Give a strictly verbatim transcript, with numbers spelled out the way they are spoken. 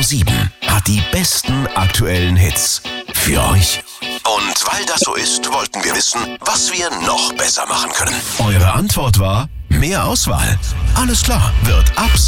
ProSieben hat die besten aktuellen Hits für euch. Und weil das so ist, wollten wir wissen, was wir noch besser machen können. Eure Antwort war mehr Auswahl. Alles klar, wird ab